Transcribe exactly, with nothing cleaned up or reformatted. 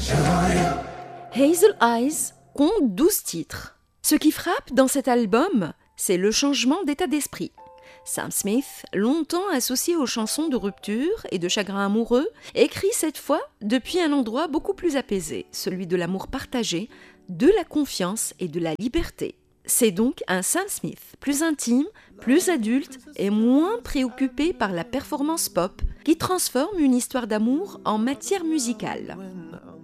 Hazel Eyes compte douze titres. Ce qui frappe dans cet album, c'est le changement d'état d'esprit. Sam Smith, longtemps associé aux chansons de rupture et de chagrin amoureux, écrit cette fois depuis un endroit beaucoup plus apaisé, celui de l'amour partagé, de la confiance et de la liberté. C'est donc un Sam Smith plus intime, plus adulte et moins préoccupé par la performance pop qui transforme une histoire d'amour en matière musicale.